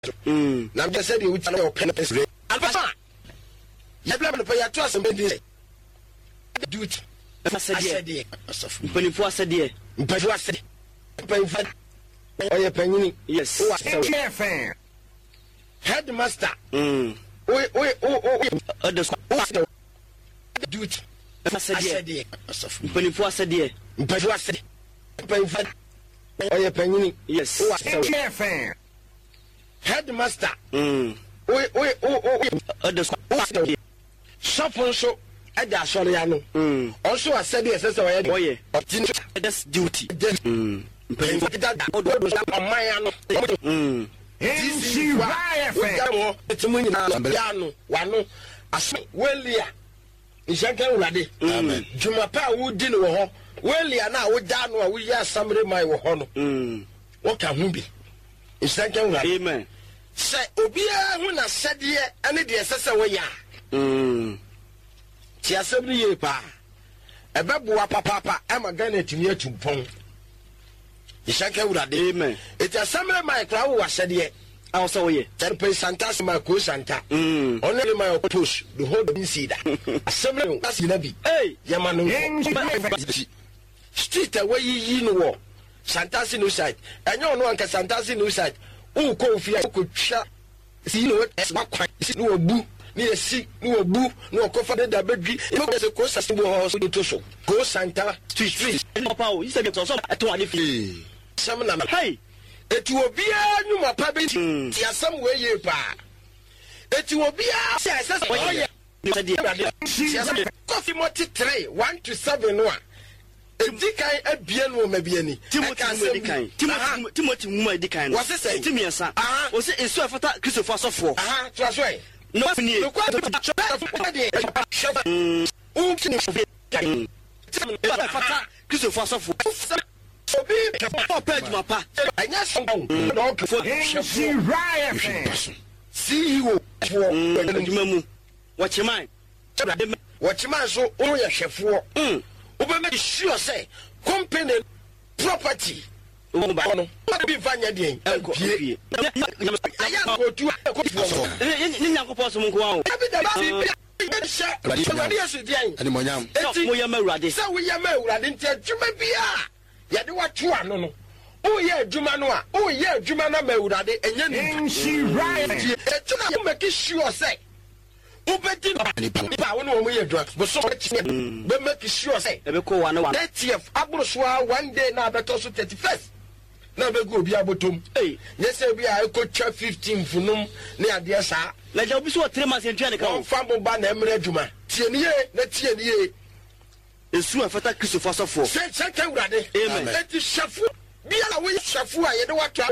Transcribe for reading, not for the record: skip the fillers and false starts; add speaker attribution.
Speaker 1: na be said you tell your pen alpha ya bla me ya to asem be duty asede
Speaker 2: mpanifo asede
Speaker 1: mpanifo asede mpanifo oye panyini
Speaker 2: yes
Speaker 1: headmaster
Speaker 2: others
Speaker 1: duty
Speaker 2: asede mpanifo asede
Speaker 1: mpanifo asede mpanifo oye panyini
Speaker 2: yes
Speaker 1: headmaster
Speaker 2: others
Speaker 1: suffer so ada asori ya no also asede esese oye
Speaker 2: oye that's duty
Speaker 1: mpanifo da omaya no wano aso welia nshaka urade amen jumapa wudi no ho welia na woda no a woyi asamre mai wo ho no wo ka hu bi nshaka urade
Speaker 2: amen
Speaker 1: se obia hu na sede ane de sese wo ya ti asabri ye pa ebeboa papa ama Ghana timi atumpon nshaka urade
Speaker 2: amen
Speaker 1: eti asamre mai kra wo asede
Speaker 2: also ye
Speaker 1: tempe santa ma ko santa only my push the whole insida assembly that's nabi
Speaker 2: hey
Speaker 1: yamanu street away yi no wo santa no side enyo no anka santa no side u ko fi ko twa si no kwa si no obu ni esi no obu no ko fa da badwi e ko se ko sasa bo ho so to so ko santa street
Speaker 2: no pawo you say be so ato ade fi
Speaker 1: samna
Speaker 2: hey
Speaker 1: eti obia nyuma pa be ti asam we ye pa eti obia se asase oye coffee moti 3 1 to 7 no a edi kan abie no mabiani
Speaker 2: Timothy nwuma edi kan no
Speaker 1: wose say
Speaker 2: timiensa wose esu afata Christopher sofo
Speaker 1: to aso e
Speaker 2: no fini
Speaker 1: no kwa
Speaker 2: afata Christopher sofo
Speaker 1: obi
Speaker 2: page mapa
Speaker 1: anya song no for CEO for
Speaker 2: adwumamu watchman
Speaker 1: so o ye hwefo obe make sure say company property
Speaker 2: o ba no
Speaker 1: be vanya den pie aya go tu ko
Speaker 2: ni nyankopɔ so nko a o
Speaker 1: ani monyam
Speaker 2: mo ya mawurade
Speaker 1: say we ya mawurade nti adwuma bia ya de watu ano no o ye adwuma no a o ye adwuma na mawurade enya ni etuna you make sure say ubeti pa won wo ye adwuma bo so be make sure say
Speaker 2: e be ko
Speaker 1: 30th aburo so one day na beto so 31st na be go obi abotom yes e bia e ko twa 15 funum na ade sa
Speaker 2: la ja obi so 3 months entua ne ka
Speaker 1: o fa mo ba na emre adwuma tie ne ye na tie ne ye
Speaker 2: esu afata Christopher sofo
Speaker 1: se ka urade
Speaker 2: amen
Speaker 1: eti shafu bia la we shafu a ye de watu